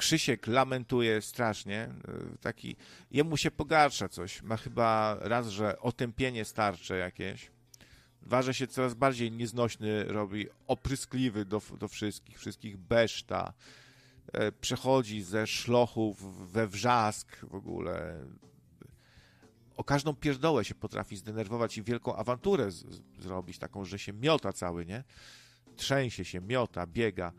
Krzysiek lamentuje strasznie, taki, jemu się pogarsza coś, ma chyba raz, że otępienie starcze jakieś, dwa, że się coraz bardziej nieznośny robi, opryskliwy do wszystkich beszta, przechodzi ze szlochów we wrzask w ogóle, o każdą pierdołę się potrafi zdenerwować i wielką awanturę zrobić, taką, że się miota cały, nie? Trzęsie się, miota, biega.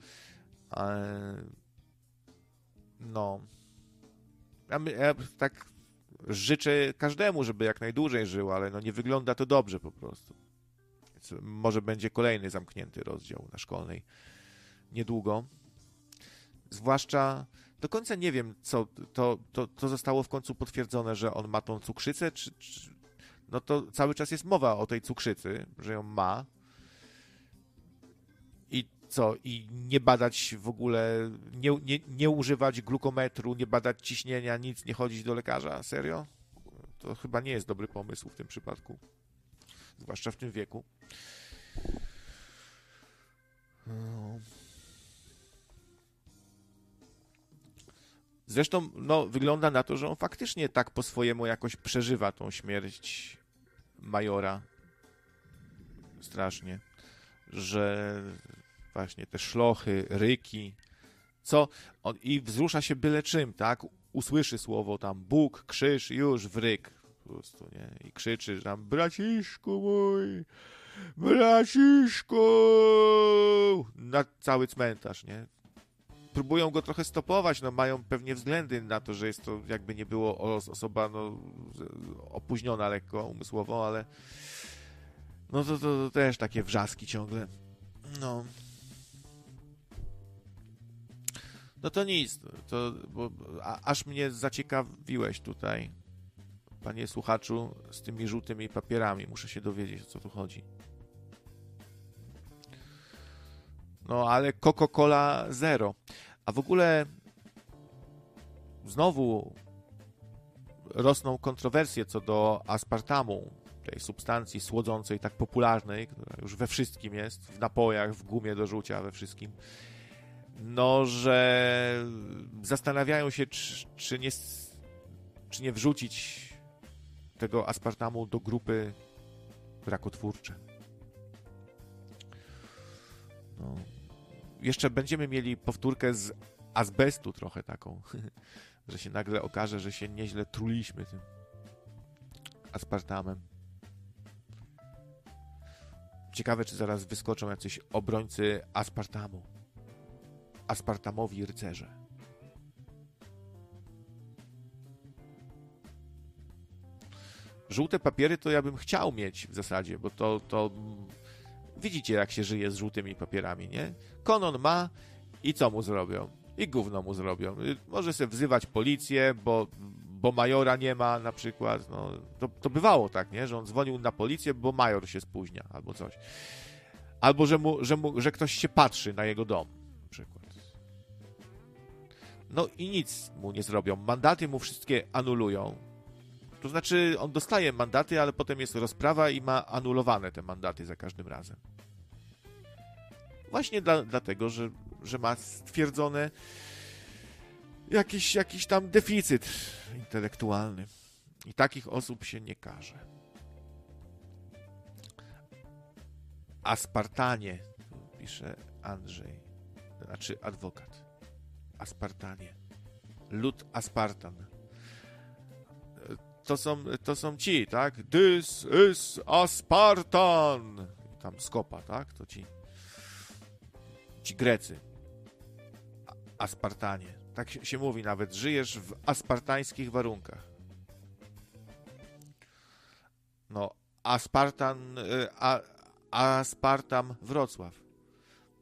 No. Ja tak życzę każdemu, żeby jak najdłużej żył, ale no nie wygląda to dobrze po prostu. Więc może będzie kolejny zamknięty rozdział na Szkolnej niedługo. Zwłaszcza do końca nie wiem, co to zostało w końcu potwierdzone, że on ma tą cukrzycę, czy no to cały czas jest mowa o tej cukrzycy, że ją ma. I co? I nie badać w ogóle, nie używać glukometru, nie badać ciśnienia, nic, nie chodzić do lekarza? Serio? To chyba nie jest dobry pomysł w tym przypadku. Zwłaszcza w tym wieku. Zresztą, no, wygląda na to, że on faktycznie tak po swojemu jakoś przeżywa tą śmierć majora. Strasznie. Że właśnie te szlochy, ryki, co? I wzrusza się byle czym, tak? Usłyszy słowo tam Bóg, krzyż, już w ryk. Po prostu, nie? I krzyczy tam, braciszku mój, braciszku! Na cały cmentarz, nie? Próbują go trochę stopować, no mają pewnie względy na to, że jest to jakby nie było osoba no, opóźniona lekko umysłowo, ale no to też takie wrzaski ciągle. No. No to nic, aż mnie zaciekawiłeś tutaj, panie słuchaczu, z tymi żółtymi papierami. Muszę się dowiedzieć, o co tu chodzi. No, ale Coca-Cola Zero. A w ogóle znowu rosną kontrowersje co do aspartamu, tej substancji słodzącej, tak popularnej, która już we wszystkim jest, w napojach, w gumie do rzucia, we wszystkim. No, że zastanawiają się, czy nie wrzucić tego aspartamu do grupy rakotwórcze. No. Jeszcze będziemy mieli powtórkę z azbestu trochę taką, że się nagle okaże, że się nieźle truliśmy tym aspartamem. Ciekawe, czy zaraz wyskoczą jacyś obrońcy aspartamu. Aspartamowi rycerze. Żółte papiery to ja bym chciał mieć w zasadzie, bo to widzicie, jak się żyje z żółtymi papierami, nie? Konon ma i co mu zrobią? I gówno mu zrobią. Może sobie wzywać policję, bo majora nie ma na przykład. No, to bywało tak, nie? Że on dzwonił na policję, bo major się spóźnia albo coś. Albo że ktoś się patrzy na jego dom na przykład. No i nic mu nie zrobią. Mandaty mu wszystkie anulują. To znaczy, on dostaje mandaty, ale potem jest rozprawa i ma anulowane te mandaty za każdym razem. Właśnie dlatego, że ma stwierdzone jakiś tam deficyt intelektualny. I takich osób się nie karze. Aspartanie, pisze Andrzej, znaczy adwokat. Aspartanie. Lud Aspartan. To są ci, tak? This is Aspartan. Tam skopa, tak? To ci Grecy. Aspartanie. Tak się mówi nawet. Żyjesz w aspartańskich warunkach. No, Aspartam Wrocław.